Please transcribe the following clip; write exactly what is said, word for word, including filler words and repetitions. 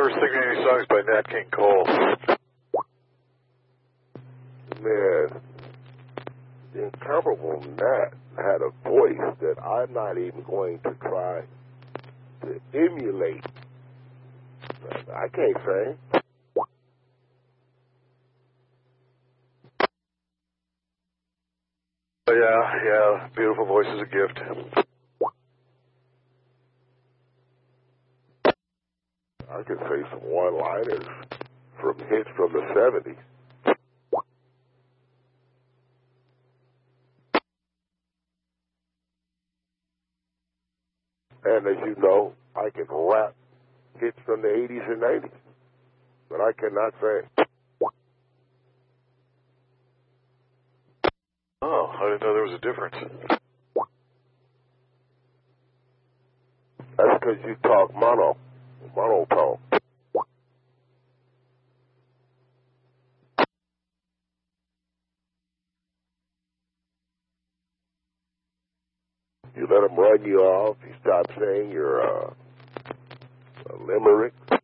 ever sing any songs by Nat King Cole? Man, the incomparable Nat had a voice that I'm not even going to try to emulate. I can't sing. Oh, yeah, yeah, beautiful voice is a gift. I could say some one-liners from hits from the seventies. And as you know, I can rap hits from the eighties and nineties, but I cannot sing. Oh, I didn't know there was a difference. That's because you talk mono, monotone. You let them run you off. You stop saying you're uh, a limerick.